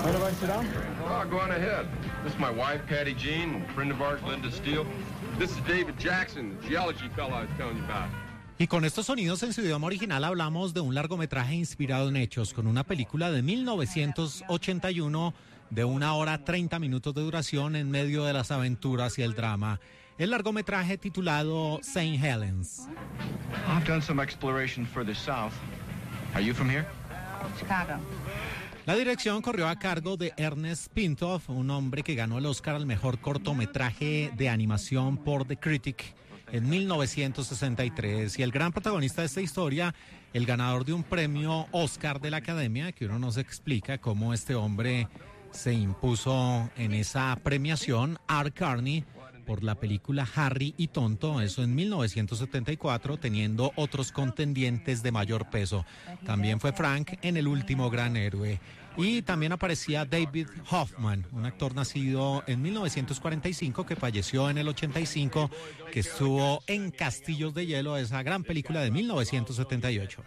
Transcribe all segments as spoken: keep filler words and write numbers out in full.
Mind if I sit down? Oh, go on ahead. This is my wife, Patty Jean, and a friend of ours, Linda Steele. This is David Jackson, the geology fellow I was telling you about. Y con estos sonidos en su idioma original hablamos de un largometraje inspirado en hechos, con una película de mil novecientos ochenta y uno de una hora treinta minutos de duración en medio de las aventuras y el drama. El largometraje titulado Saint Helens. I've done some exploration further south. Are you from here? Chicago. La dirección corrió a cargo de Ernest Pintoff, un hombre que ganó el Oscar al mejor cortometraje de animación por The Critic en mil novecientos sesenta y tres, y el gran protagonista de esta historia, el ganador de un premio Oscar de la Academia, que uno no se explica cómo este hombre se impuso en esa premiación, Art Carney, por la película Harry y Tonto, eso en mil novecientos setenta y cuatro, teniendo otros contendientes de mayor peso. También fue Frank en El último gran héroe. Y también aparecía David Hoffman, un actor nacido en mil novecientos cuarenta y cinco que falleció en el ochenta y cinco, que estuvo en Castillos de Hielo, esa gran película de mil novecientos setenta y ocho.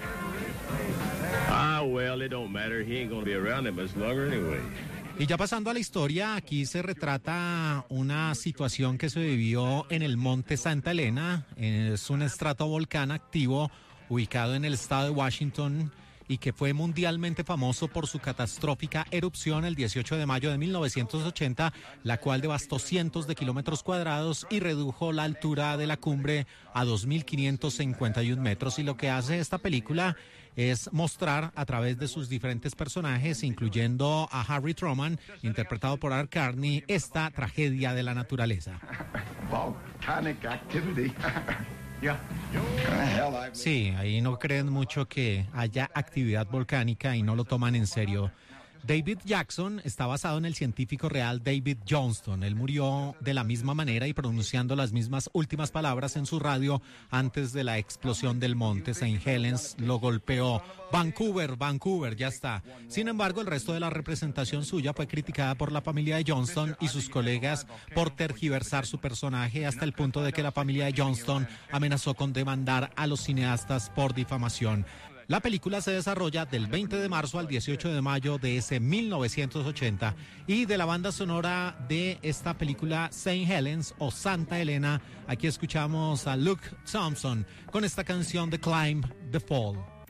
Ah, well, it don't matter. He ain't gonna be around it much longer anyway. Y ya pasando a la historia, aquí se retrata una situación que se vivió en el Monte Santa Elena. Es un estratovolcán activo ubicado en el estado de Washington y que fue mundialmente famoso por su catastrófica erupción el dieciocho de mayo de mil novecientos ochenta, la cual devastó cientos de kilómetros cuadrados y redujo la altura de la cumbre a dos mil quinientos cincuenta y un metros. Y lo que hace esta película es mostrar a través de sus diferentes personajes, incluyendo a Harry Truman, interpretado por Art Carney, esta tragedia de la naturaleza. Volcanic activity. Yeah. Sí, ahí no creen mucho que haya actividad volcánica y no lo toman en serio. David Jackson está basado en el científico real David Johnston. Él murió de la misma manera y pronunciando las mismas últimas palabras en su radio antes de la explosión del monte. Saint Helens lo golpeó. Vancouver, Vancouver, ya está. Sin embargo, el resto de la representación suya fue criticada por la familia de Johnston y sus colegas por tergiversar su personaje, hasta el punto de que la familia de Johnston amenazó con demandar a los cineastas por difamación. La película se desarrolla del veinte de marzo al dieciocho de mayo de ese mil novecientos ochenta, y de la banda sonora de esta película Saint Helens o Santa Elena, aquí escuchamos a Luke Thompson con esta canción The Climb, The Fall.